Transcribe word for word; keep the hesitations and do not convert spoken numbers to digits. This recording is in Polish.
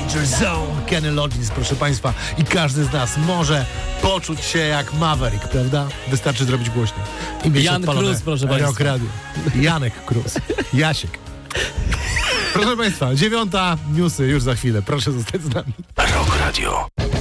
Danger Zone, Kenny Loggins, proszę Państwa. I każdy z nas może poczuć się jak Maverick, prawda? Wystarczy zrobić głośniej. I mieć Jan Cruz, proszę Państwa. Radio. Janek Cruz. Jasiek. Proszę Państwa, dziewiąta, newsy już za chwilę. Proszę zostać z nami. Rock Radio.